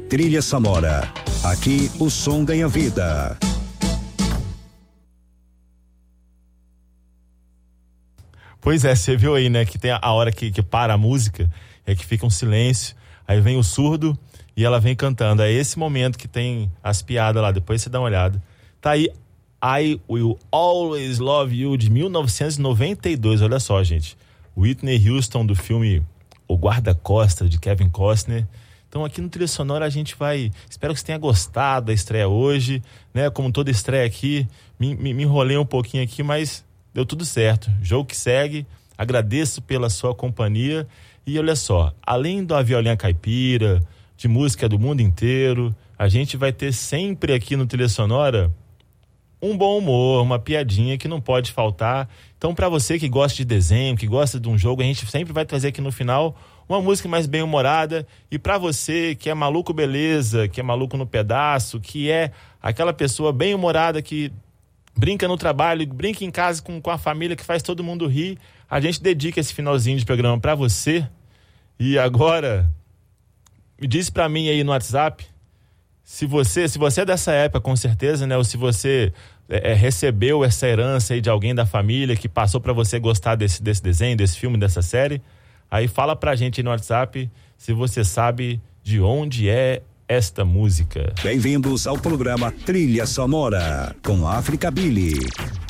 Trilha sonora. Aqui o som ganha vida. Pois é, você viu aí, né, que tem a hora que para a música, é que fica um silêncio, aí vem o surdo e ela vem cantando. É esse momento que tem as piadas lá, depois você dá uma olhada. Tá aí I Will Always Love You, de 1992, olha só, gente. Whitney Houston, do filme O Guarda-Costas, de Kevin Costner. Então aqui no Trilha Sonora a gente vai... Espero que você tenha gostado da estreia hoje, né? Como toda estreia aqui, me enrolei um pouquinho aqui, mas deu tudo certo. Jogo que segue, agradeço pela sua companhia. E olha só, além da violinha caipira, de música do mundo inteiro, a gente vai ter sempre aqui no Trilha Sonora um bom humor, uma piadinha que não pode faltar. Então, para você que gosta de desenho, que gosta de um jogo, a gente sempre vai trazer aqui no final uma música mais bem-humorada. E para você que é maluco beleza, que é maluco no pedaço, que é aquela pessoa bem-humorada que brinca no trabalho, brinca em casa com a família, que faz todo mundo rir, a gente dedica esse finalzinho de programa para você. E agora, me diz para mim aí no WhatsApp, se você é dessa época, com certeza, né? Ou se você recebeu essa herança aí de alguém da família que passou para você gostar desse desenho, desse filme, dessa série, aí fala pra gente aí no WhatsApp se você sabe de onde é esta música. Bem-vindos ao programa Trilha Sonora com África Billy.